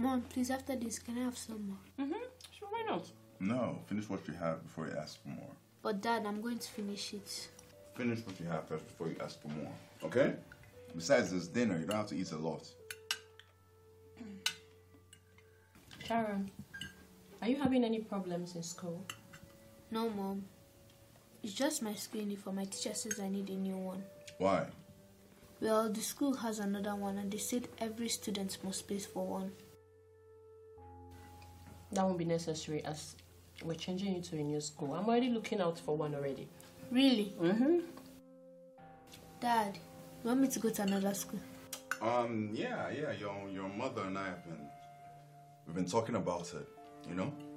Mom, please, after this, can I have some more? Sure, why not? No, finish what you have before you ask for more. But Dad, I'm going to finish it. Finish what you have first before you ask for more, okay? Besides, this dinner, you don't have to eat a lot. Sharon, are you having any problems in school? No, Mom. It's just my school uniform. My teacher says I need a new one. Why? Well, the school has another one and they said every student must pay for one. That won't be necessary as we're changing you to a new school. I'm already looking out for one already. Really? Mm-hmm. Dad, you want me to go to another school? Yeah. Your mother and I we've been talking about it, you know?